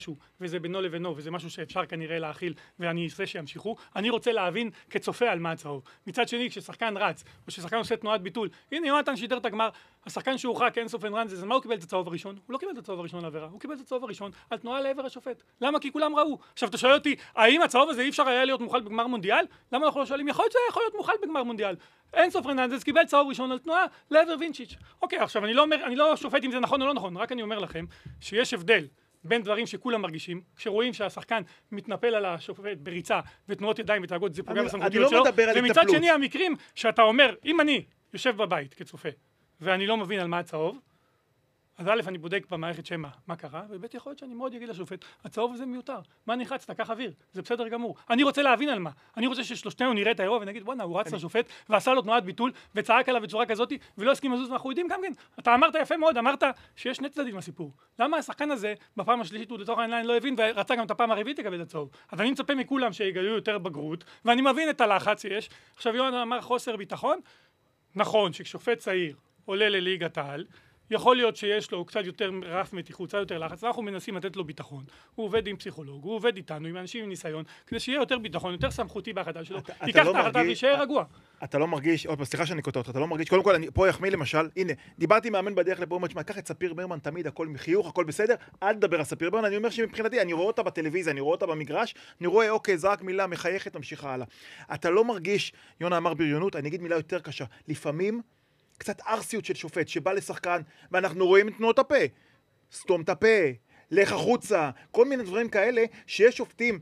וזה בינו לבינו, וזה משהו שאפשר כנראה להכיל, ואני אעשה שימשיכו. אני רוצה להבין כצופה על מה הצהוב. מצד שני, כששחקן רץ, או כששחקן עושה תנועת ביטול, הנה יונתן שידר את הגמר, השחקן שהורחק אינסוף אנרנז, אז מה הוא קיבל את הצהוב הראשון? הוא לא קיבל את הצהוב הראשון לעבירה, הוא קיבל את הצהוב הראשון על תנועה לעבר השופט. למה? כי כולם ראו. עכשיו אתה שואל אותי, האם הצהוב הזה אי אפשר היה להיות מוחל בגמר מונדיאל? למה אנחנו לא שואלים? יכול להיות מוחל בגמר מונדיאל. אינסוף אנרנז קיבל צהוב ראשון על תנועה לעבר וינצ'יץ'. אוקיי, עכשיו אני לא שופט אם זה נכון או לא נכון, רק אני אומר לכם שיש הבדל בין דברים שכולם מרגישים, כשרואים שהשחקן מתנפל על השופט בריצה ותנועות ידיים ותאגות, זה פוגע בסמכותיות שלו, ומצד שני המקרים שאתה אומר, אם אני יושב בבית כצופה ואני לא מבין על מה הצהוב, אז א', אני בודק במערכת שמה מה קרה, וב', יכול להיות שאני מאוד אגיד לשופט, הצהוב הזה מיותר, מה נחצת, קח אוויר, זה בסדר גמור. אני רוצה להבין על מה, אני רוצה ששלושתנו נראה את האירוע ונגיד, בוא'נה, הוא רץ לשופט ועשה לו תנועת ביטול וצעק עליו בצורה כזאת ולא הסכים לזוז, ואנחנו יודעים גם כן, אתה אמרת יפה מאוד, אמרת שיש שני צדדים לסיפור. למה השחקן הזה בפעם השלישית הוא לתוך העיניים לא הבין ורצה גם את הפעם הרביעית לקבל את הצהוב? אז אני מצפה מכולם שיגלו יותר בגרות, ואני מבין את הלחץ שיש. עכשיו יונתן אמר חוסר ביטחון. נכון שכשופט צעיר עולה לליגת העל, יכול להיות שיש לו קצת יותר רף מתיחות, קצת יותר לחץ, אנחנו מנסים לתת לו ביטחון. הוא עובד עם פסיכולוג, הוא עובד איתנו, עם אנשים עם ניסיון, כדי שיהיה יותר ביטחון, יותר סמכותי בהחלטה שלו. ייקח את ההחלטה וישאר רגוע. אתה לא מרגיש, עוד פעם, סליחה שאני קוטע אותך, אתה לא מרגיש, קודם כל, פה יחמיא למשל, הנה, דיברתי עם מאמן בדרך לפה, אומר, קח את ספיר ברמן, תמיד הכל מחיוך, הכל בסדר, אל תדבר על ספיר ברמן, אני אומר שמבחינתי, אני רואה אותה בטלוויזיה, אני רואה אותה במגרש, אני רואה, אוקיי, זרק מילה, מחייכת, ממשיכה הלאה. אתה לא מרגיש, יונה אמר בריונות, אני אגיד מילה יותר קשה. לפעמים קצת ארסיות של שופט שבא לשחקן, ואנחנו רואים את תנועות הפה. סתום את הפה, לך החוצה, כל מיני דברים כאלה, שיש שופטים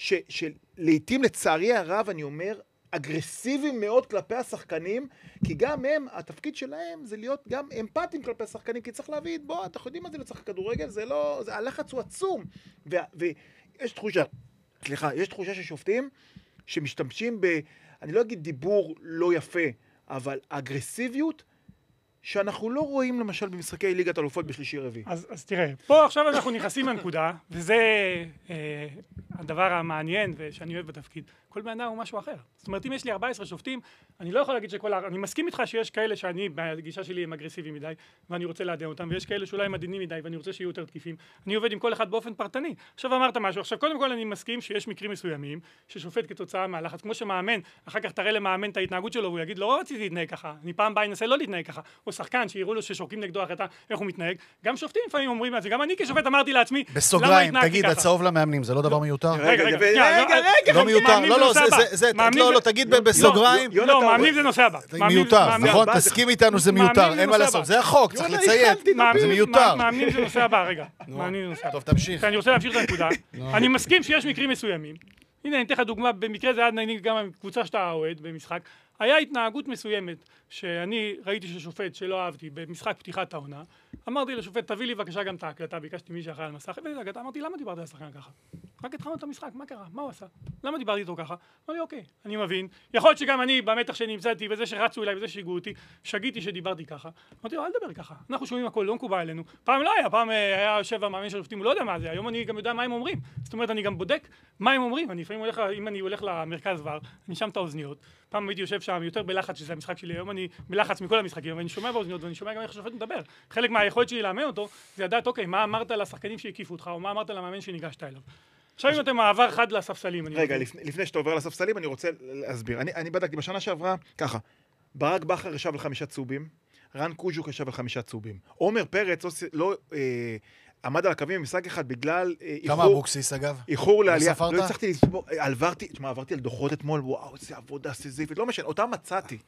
שלעיתים לצערי הרב, אני אומר, אגרסיביים מאוד כלפי השחקנים, כי גם הם, התפקיד שלהם זה להיות גם אמפתיים כלפי השחקנים, כי צריך להבין, בוא, אתה יודעים מה זה לצחק כדורגל, זה לא, הלחץ הוא עצום. ויש תחושה, סליחה, יש תחושה ששופטים שמשתמשים אני לא אגיד דיבור לא יפה, אבל אגרסיביות שאנחנו לא רואים למשל במשחקי ליגת אלופות בשלישי רביעי. אז תראה, פה עכשיו אנחנו נכנסים לנקודה, וזה הדבר המעניין ושאני אוהב בתפקיד. כל בן אדם הוא משהו אחר. זאת אומרת, אם יש לי 14 שופטים, אני לא יכול להגיד אני מסכים איתך שיש כאלה שאני, בגישה שלי הם אגרסיביים מדי, ואני רוצה להדע אותם, ויש כאלה שאולי הם עדינים מדי, ואני רוצה שיהיו יותר תקיפים. אני עובד עם כל אחד באופן פרטני. עכשיו אמרת משהו. עכשיו, קודם כל אני מסכים שיש מקרים מסוימים, ששופט כתוצאה מהלחץ, כמו שמאמן, אחר כך תראה למאמן את ההתנהגות שלו, והוא יגיד, לא רציתי להתנהג ככה. אני פעם באה אנסה לא להתנהג ככה. או שחקן שיראו לו ששורקים נגדו החלטה, איך הוא מתנהג. גם שופטים לפעמים אומרים את זה. גם אני כשופט אמרתי לעצמי, בסוגריים, תגיד, הצהוב למאמנים, זה לא דבר מיותר? רגע, לא מיותר. לא, תגיד בסוגריים. לא, מאמנים זה נושא הבא. מיותר, נכון? תסכים איתנו שזה מיותר, אין מה לעשות. זה החוק, צריך לציין. זה מיותר. מאמנים זה נושא הבא, רגע. מאמנים זה נושא הבא. טוב, תמשיך. אני רוצה להמשיך את הנקודה. אני מסכים שיש מקרים מסוימים. הנה, אני אתן לך דוגמה, במקרה זה עד גם קבוצה שאתה אוהד במשחק. היה התנהגות מסוימת שאני ראיתי ששופט שלא אהבתי במשחק פתיחת העונה, אמרתי לשופט, תביא לי בבקשה גם את ההקלטה, ביקשתי מי שאחראי על מסך, אמרתי, למה דיברתי על השחקן ככה? רק התחלנו את המשחק, מה קרה? מה הוא עשה? למה דיברתי איתו ככה? אמר לי, אוקיי, אני מבין. יכול להיות שגם אני, במתח שנמצאתי, בזה שרצו אליי, בזה שהגעו אותי, שגיתי שדיברתי ככה. אמרתי לו, אל תדבר ככה. אנחנו שומעים הכל, לא מקובל עלינו. פעם לא היה, פעם היה יושב המאמן של השופטים, הוא לא יודע מה זה. היום אני גם יודע מה הם אומרים. זאת אומרת, אני גם בודק מה הם אומרים. אם אני הולך למרכז ור, אני שם את האוזניות. פעם הייתי יושב שם יותר בלחץ, שזה המשחק שלי. היום אני בלחץ מכל המשחקים, אבל אני שומע באוזניות ואני שומע גם איך השופט מדבר. חלק מהיכולת שלי לאמן אותו, זה לדעת, אוקיי, מה אמרת לשחקנים שהקיפו אותך, או מה אמרת למאמן שניגשת אליו. עכשיו אם אתם מעבר חד לספסלים. רגע, לפני שאתה עובר לספסלים, אני רוצה להסביר. אני בדקתי בשנה שעברה, ככה, ברק בכר ישב על 5 צהובים, רן קוז'וק ישב על 5 צהובים. עומר פרץ לא עמד על הקווים במשחק אחד בגלל כמה אבוקסיס אגב? איחור לעלייה. לא הצלחתי לספור, עברתי על דוחות אתמול, וואו, איזה עבודה סיזיפית, לא משנה, אותה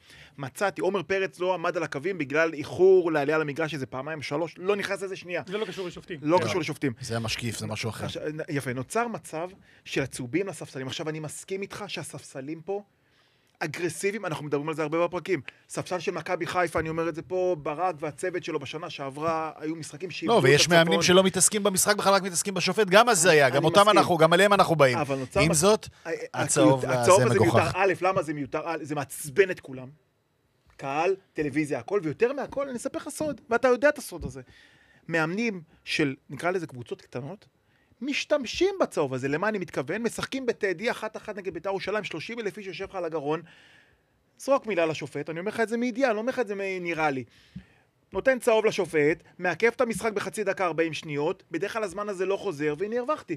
מצאתי, עומר פרץ לא עמד על הקווים בגלל איחור לעלייה למגרש, איזה פעמיים 3, לא נכנס לזה שנייה. זה לא קשור לשופטים. לא קשור לשופטים. זה המשקיף, זה משהו אחר. יפה, נוצר מצב של הצהובים לספסלים. עכשיו אני מסכים איתך שהספסלים פה אגרסיביים, אנחנו מדברים על זה הרבה בפרקים. ספסל של מכבי חיפה, אני אומר את זה פה, ברק והצוות שלו בשנה שעברה, היו משחקים שאיבדו את הצפון. לא, ויש מאמנים שלא מתעסקים במשחק, בכלל רק מתעסקים בשופט, גם אז זה היה, גם אותם אנחנו, גם עליהם אנחנו באים. עם זאת, הצהוב הזה מיותר. א', למה זה מיותר? זה מעצבן את כולם. קהל, טלוויזיה, הכל, ויותר מהכל, אני אספר לך סוד, ואתה יודע את הסוד הזה. מאמנים של, נקרא לזה קבוצות קטנות, משתמשים בצהוב הזה, למה אני מתכוון? משחקים בטדי 1-1 נגד בית"ר ירושלים, 30,000 איש יושב לך על הגרון, זרוק מילה לשופט, אני אומר לך את זה מידיעה, אני לא אומר לך את זה נראה לי. נותן צהוב לשופט, מעכב את המשחק בחצי דקה 40 שניות, בדרך כלל הזמן הזה לא חוזר, והנה הרווחתי.